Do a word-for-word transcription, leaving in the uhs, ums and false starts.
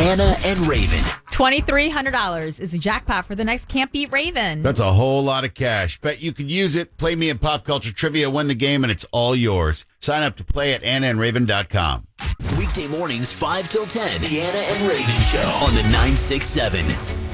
Anna and Raven. twenty-three hundred dollars is a jackpot for the next Can't Beat Raven. That's a whole lot of cash. Bet you could use it. Play me in pop culture trivia, win the game, and it's all yours. Sign up to play at anna and raven dot com. Weekday mornings, five till ten. The Anna and Raven Show on the nine six seven.